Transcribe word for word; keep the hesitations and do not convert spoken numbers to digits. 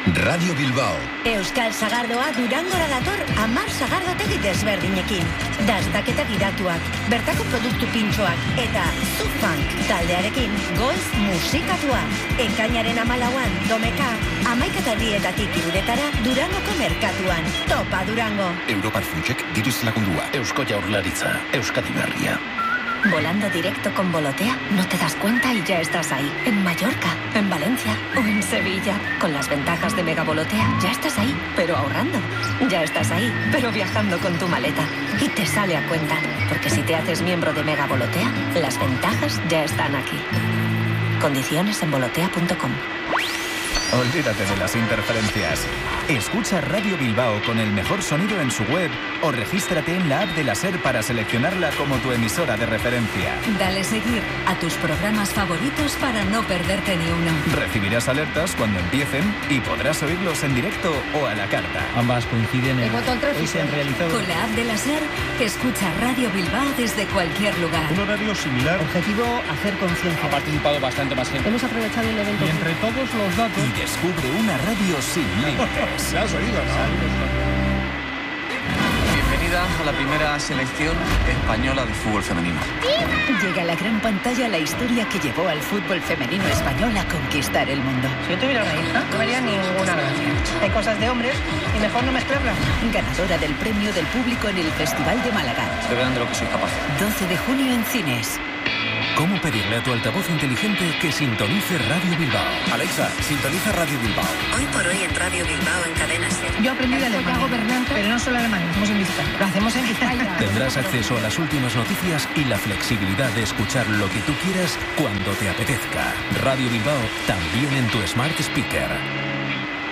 Radio Bilbao. Euskal Sagardoa Durangora dator hamar sagardotegi desberdinekin. Dastaketa gidatuak, bertako produktu pintxoak eta Zufunk taldearekin goiz musikatua. Ekainaren hamalauan domeka, hamaikaterrietatik iruretara Durangoko merkatuan. Topa Durango. Europar Funtsek diruz lagundua. Eusko Jaurlaritza, Euskadi Berria. Volando directo con Volotea, no te das cuenta y ya estás ahí. En Mallorca, en Valencia o en Sevilla. Con las ventajas de Mega Volotea, ya estás ahí, pero ahorrando. Ya estás ahí, pero viajando con tu maleta. Y te sale a cuenta, porque si te haces miembro de Mega Volotea, las ventajas ya están aquí. Condiciones en volotea punto com. Olvídate de las interferencias. Escucha Radio Bilbao con el mejor sonido en su web o regístrate en la app de la SER para seleccionarla como tu emisora de referencia. Dale seguir a tus programas favoritos para no perderte ni uno. Recibirás alertas cuando empiecen y podrás oírlos en directo o a la carta. Ambas coinciden en... Hoy se han realizado... Con la app de la SER, escucha Radio Bilbao desde cualquier lugar. Un horario similar. Objetivo, hacer conciencia. Ha participado bastante más gente. Hemos aprovechado el evento. Y entre todos los datos... Y descubre una radio sin límites. ¿Se has oído, no? Bienvenida a la primera selección española de fútbol femenino. Llega a la gran pantalla la historia que llevó al fútbol femenino español a conquistar el mundo. Si yo tuviera una hija, no me haría ninguna gracia. Hay cosas de hombres y mejor no mezclarlas. Ganadora del premio del público en el Festival de Málaga. Que vean de lo que soy capaz. doce de junio en cines. ¿Cómo pedirle a tu altavoz inteligente que sintonice Radio Bilbao? Alexa, sintoniza Radio Bilbao. Hoy por hoy en Radio Bilbao en Cadena SER. Yo aprendí de alemán, gobernante, pero no solo alemán, lo hacemos en Vizcaya. Lo hacemos en Vizcaya. Tendrás acceso a las últimas noticias y la flexibilidad de escuchar lo que tú quieras cuando te apetezca. Radio Bilbao, también en tu Smart Speaker.